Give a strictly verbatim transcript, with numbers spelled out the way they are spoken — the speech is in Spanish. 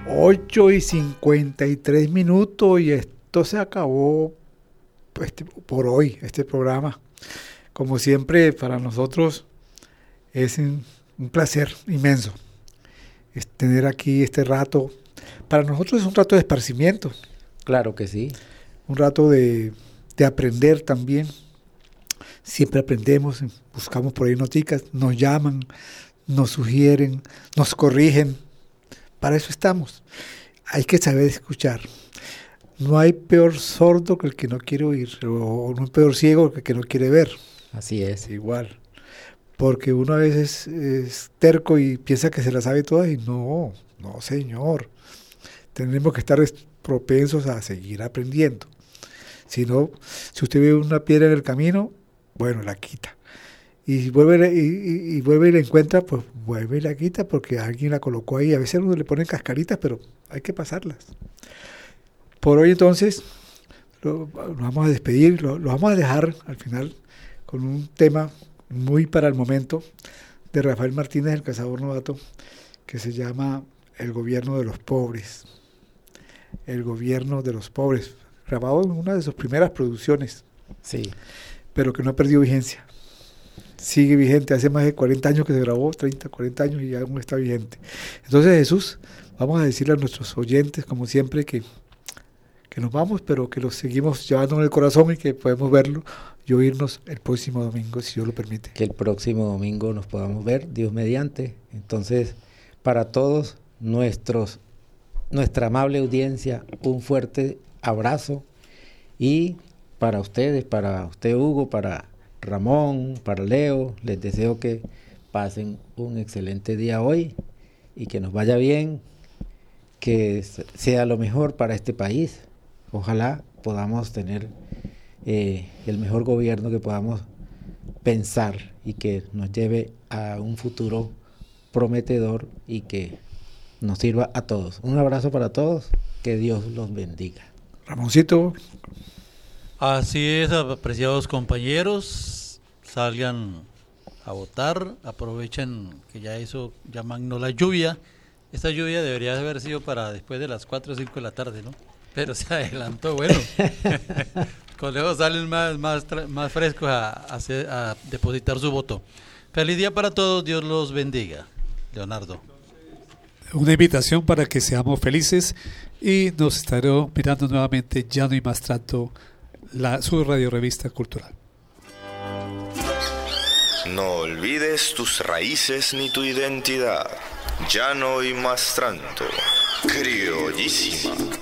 ocho y cincuenta y tres minutos y esto se acabó pues, por hoy, este programa. Como siempre, para nosotros es un, un placer inmenso es tener aquí este rato. Para nosotros es un rato de esparcimiento. Claro que sí. Un rato de, de aprender también. Siempre aprendemos, buscamos por ahí noticas, nos llaman, nos sugieren, nos corrigen. Para eso estamos. Hay que saber escuchar. No hay peor sordo que el que no quiere oír, o no hay peor ciego que el que no quiere ver. Así es. Igual. Porque uno a veces es terco y piensa que se la sabe toda y no, no señor. Tenemos que estar propensos a seguir aprendiendo. Si no, si usted ve una piedra en el camino, bueno, la quita. Y vuelve, y, y, y vuelve y la encuentra, pues vuelve y la quita porque alguien la colocó ahí. A veces uno le ponen cascaritas, pero hay que pasarlas. Por hoy entonces, lo, lo vamos a despedir, lo, lo vamos a dejar al final con un tema muy para el momento de Rafael Martínez, el cazador novato, que se llama El gobierno de los pobres. El gobierno de los pobres, grabado en una de sus primeras producciones. Sí. Pero que no ha perdido vigencia. Sigue vigente, hace más de cuarenta años que se grabó, treinta, cuarenta años y aún está vigente. Entonces, Jesús, vamos a decirle a nuestros oyentes, como siempre, que, que nos vamos, pero que los seguimos llevando en el corazón y que podemos verlo y oírnos el próximo domingo, si Dios lo permite. Que el próximo domingo nos podamos ver, Dios mediante. Entonces, para todos nuestros, nuestra amable audiencia, un fuerte abrazo. Y para ustedes, para usted Hugo, para Ramón, para Leo, les deseo que pasen un excelente día hoy y que nos vaya bien, que sea lo mejor para este país. Ojalá podamos tener eh, el mejor gobierno que podamos pensar y que nos lleve a un futuro prometedor y que nos sirva a todos. Un abrazo para todos, que Dios los bendiga. Ramoncito. Así es, apreciados compañeros, salgan a votar, aprovechen que ya eso ya magnó la lluvia. Esta lluvia debería haber sido para después de las cuatro o cinco de la tarde, ¿no? Pero se adelantó, bueno. Con luego salen más, más, más frescos a, a, hacer, a depositar su voto. Feliz día para todos, Dios los bendiga. Leonardo. Una invitación para que seamos felices y nos estaremos mirando nuevamente ya no hay más trato. La, su radio revista cultural. No olvides tus raíces ni tu identidad. Ya no hay más tanto. Criollísima.